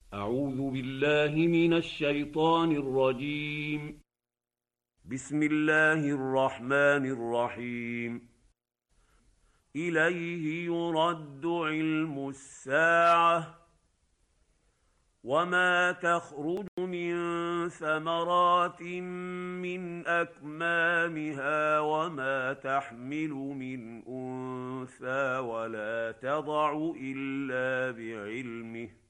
أعوذ بالله من الشيطان الرجيم. بسم الله الرحمن الرحيم. إليه يرد علم الساعة وما تخرج من ثمرات من أكمامها وما تحمل من أنثى ولا تضع إلا بعلمه